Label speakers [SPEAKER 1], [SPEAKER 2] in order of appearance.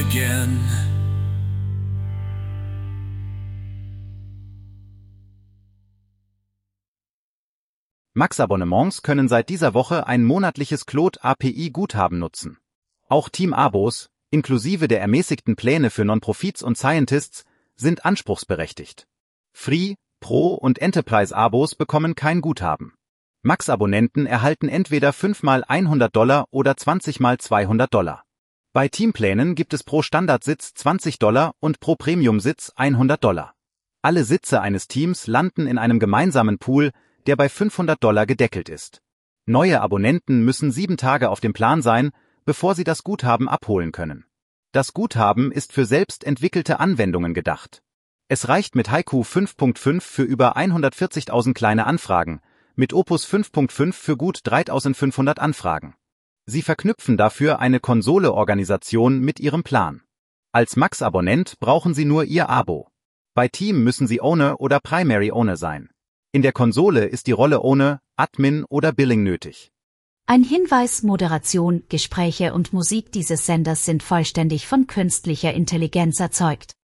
[SPEAKER 1] again.
[SPEAKER 2] Max-Abonnements können seit dieser Woche ein monatliches Claude-API-Guthaben nutzen. Auch Team-Abos, inklusive der ermäßigten Pläne für Non-Profits und Scientists, sind anspruchsberechtigt. Free-, Pro- und Enterprise-Abos bekommen kein Guthaben. Max-Abonnenten erhalten entweder 5 mal $100 oder 20 mal $200. Bei Teamplänen gibt es pro Standardsitz $20 und pro Premium-Sitz $100. Alle Sitze eines Teams landen in einem gemeinsamen Pool, der bei $500 gedeckelt ist. Neue Abonnenten müssen 7 Tage auf dem Plan sein, bevor sie das Guthaben abholen können. Das Guthaben ist für selbst entwickelte Anwendungen gedacht. Es reicht mit Haiku 5.5 für über 140.000 kleine Anfragen, mit Opus 5.5 für gut 3.500 Anfragen. Sie verknüpfen dafür eine Konsole-Organisation mit ihrem Plan. Als Max-Abonnent brauchen Sie nur Ihr Abo. Bei Team müssen Sie Owner oder Primary Owner sein. In der Konsole ist die Rolle Owner, Admin oder Billing nötig.
[SPEAKER 3] Ein Hinweis: Moderation, Gespräche und Musik dieses Senders sind vollständig von künstlicher Intelligenz erzeugt.